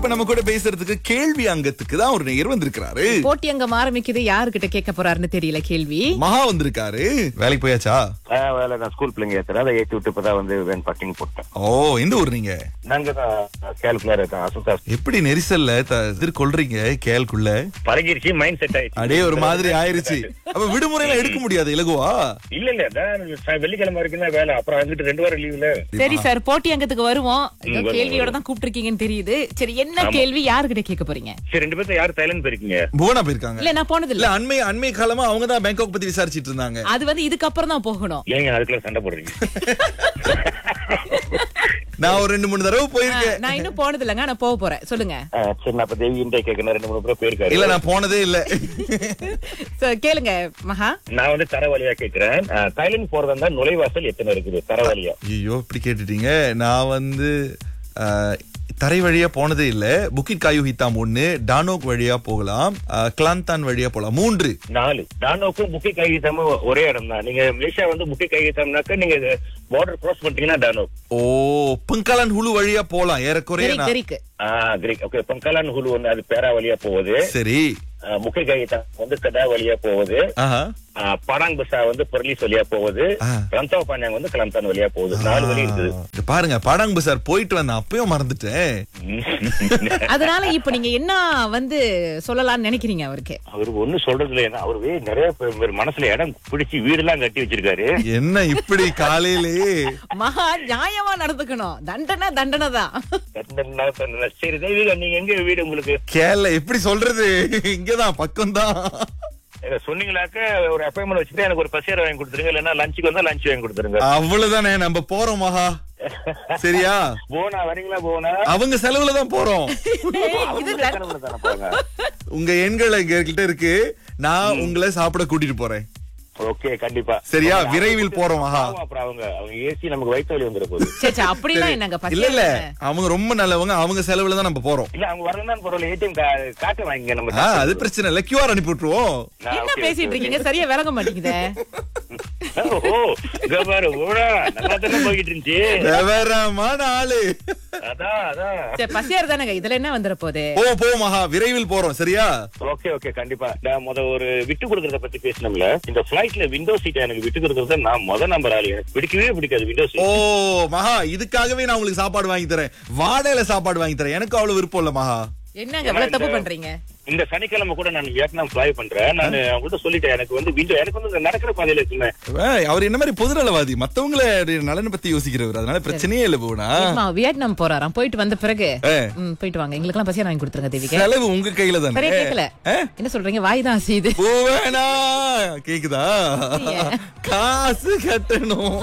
நம்ம கூட பேசுறதுக்கு கேள்வி அங்கத்துக்கு தான் ஒரு நேயர் வந்திருக்காரு. போட்டி அங்கம் ஆரம்பிக்குது, யாருகிட்ட கேட்க போறாருன்னு தெரியல. கேள்வி மகா வந்திருக்காரு. வேலைக்கு போயாச்சா? வேலை நான் ஸ்கூல் பிள்ளைங்க ஏத்துறேன். அதை ஏற்றி விட்டு இப்பதான் வந்து வேன் பார்க்கிங் போட்டேன். ஓ, எந்த ஊர் நீங்க? நாங்க தான் கேல்குலர் இருக்கோம். அசுதா எப்படி நெரிசல்ல எதிர்கொள்றீங்க? கேல்குள்ள பழகிருச்சு, மைண்ட் செட் ஆயிடுச்சு. அடே ஒரு மாதிரி ஆயிருச்சு. அப்ப விடுமுறையில எடுக்க முடியாது இலகுவா? இல்ல வெள்ளிக்கிழமை இருக்குன்னா வேலை, அப்புறம் வந்துட்டு 2 வாரம் லீவ்ல. சரி சார், போட்டி அங்கத்துக்கு வருவோம். கேள்வியோட தான் கூப்பிட்டுருக்கீங்கன்னு தெரியுது. சரி, என்ன கேள்வி, யாருகிட்ட கேட்க போறீங்க? சரி, 2 பேரும் யாரு தைலண்ட் போயிருக்கீங்க? புவனா போயிருக்காங்க. இல்ல, நான் போனது இல்ல. இல்ல. அண்மை காலமா அவங்க தான் பேங்காக் பத்தி விசாரிச்சிட்டு இருந்தாங்க. அது வந்து இதுக்கப்புறம் தான் போகணும். ஏங்க அதுக்குள்ள சண்டை போடுறீங்க? நான் ஒரு 2-3 தடவை போயிருக்கேன். நான் இன்னும் போனது இல்லங்க, நான் போக போறேன். சொல்லுங்க. சரி, நான் இப்ப தேவி இன்டே கேட்கணும். 2-3 பேர் போயிருக்காரு. இல்ல, நான் போனதே இல்ல. கேளுங்க மகா. நான் வந்து தரவழியா கேக்குறேன். தைலண்ட் போறதா இருந்தா நுழைவாசல் எத்தனை இருக்குது தரவழியா? ஐயோ, இப்படி கேட்டுட்டீங்க. நான் வந்து தரை வழியா போனதே இல்ல. புக்கிட் காயு ஹித்தாம் 1, டானோக் வழியா போகலாம், கிளாந்தான் வழியா போகலாம். 3 4 டானோக்கும் புக்கி கைகிட்டாம ஒரே இடம் தான். நீங்க மலேசியா வந்து புக்கி கைகிட்டாம்னாக்க நீங்க பார்டர் கிராஸ் பண்ணிட்டீங்கன்னா டானோக். ஓ, பங்காலான் ஹுலு வழியா போலாம் ஏறக்குறைய. கிரீக். கிரீக். ஓகே, பங்காலான் ஹுலு வந்து அது பேரா வழியா போகுது. சரி. முக்கிய கைகிட்டாம் வந்து கடா வழியா போகுது. படாங் பசா வந்து பர்லிஸ் வழியா போகுது. ரந்தோ பாண்டியாங் வந்து கிளம்தான் வழியா போகுது. 4 வழி இருக்குது. பாருங்க, படாங் பசார் போயிட்டு வந்தேன், அப்பயும் மறந்துட்டேன். அதனால இப்ப நீங்க என்ன வந்து சொல்லலாம்னு நினைக்கிறீங்க அவருக்கு? அவரு ஒண்ணு சொல்றது இல்ல. ஏன்னா அவரு நிறைய பேர் மனசுல இடம் பிடிச்சி வீடு எல்லாம் கட்டி வச்சிருக்காரு. என்ன இப்படி காலையிலே? மகா நியாயமா நடந்துக்கணும். தண்டனை தண்டனை தான். சரி தேவிகா, நீங்க எங்க வீடு உங்களுக்கு? கேரள. எப்படி சொல்றது, இங்கதான் பக்கம் தான். சொன்னீங்களாக்க ஒரு அப்பாயின்மெண்ட் வச்சுட்டு எனக்கு ஒரு பசியார வாங்கி கொடுத்துருங்க. இல்லன்னா லஞ்சுக்கு வந்தா லஞ்ச் வாங்கி கொடுத்துருங்க. அவ்வளவுதானே, நம்ம போறோம் மகா. சரியா? போனா வரீங்களா? போனா அவங்க செலவுல தான் போறோம். உங்க எண்கள் எங்ககிட்ட இருக்கு. நான் உங்களை சாப்பிட கூட்டிட்டு போறேன். ஓகே, கண்டிப்பா. சரியா? விரைவில் போறோம் மகா. அப்புறம் அவங்க ஏசி நமக்கு வயிற்று வலி வந்துட போகுது. சரி, அப்படிலாம் என்னங்க? இல்ல இல்ல, அவங்க ரொம்ப நல்லவங்க. அவங்க செலவுல தான் நம்ம போறோம். இல்ல, அவங்க வரலன்னு பரவாயில்ல. ஏடிஎம் காட்ட வாங்கிங்க நம்ம. அது பிரச்சனை இல்ல, கியூஆர் அனுப்பி விட்டுருவோம். என்ன பேசிட்டு இருக்கீங்க? சரியா விளங்க மாட்டேங்குதே. பசியார் தானங்க, இதுல என்ன வந்துட போகுது? போ மகா, விரைவில் போறோம். சரியா? ஓகே ஓகே, கண்டிப்பா. நான் ஒரு விட்டு கொடுக்கறத பத்தி பேசணும்ல. இந்த பிளைட்ல விண்டோ சீட் எனக்கு விட்டு கொடுக்கறத நான் நம்பர் ஆளு. எனக்கு பிடிக்கவே பிடிக்காது விண்டோ சீட். ஓ மகா, இதுக்காகவே நான் உங்களுக்கு சாப்பாடு வாங்கி தரேன். வாடகையில சாப்பாடு வாங்கி தரேன். எனக்கு அவ்வளவு விருப்பம் இல்ல மகா. என்னங்க இவ்வளவு தப்பு பண்றீங்க? இந்த சனிக்கிழமை கூட நான் வியட்நாம் ஃப்ளை பண்றேன். நான் அவங்கள்ட்ட சொல்லிட்டேன், எனக்கு வந்து விண்டோ, எனக்கு வந்து நடக்கிற பாதையில இருக்குமே. அவர் என்ன மாதிரி பொதுநலவாதி, மத்தவங்கள நலனை பத்தி யோசிக்கிறவர். அதனால பிரச்சனையே இல்ல. போனா வியட்நாம் போறாராம். போயிட்டு வந்த பிறகு போயிட்டு வாங்க, எங்களுக்கு எல்லாம் பசியா வாங்கி கொடுத்துருங்க தேவிகா. செலவு உங்க கையில தானே. சரியா கேக்கல? என்ன சொல்றீங்க? வாய் தான் செய்யுது. கேக்குதா? காசு கட்டணும்.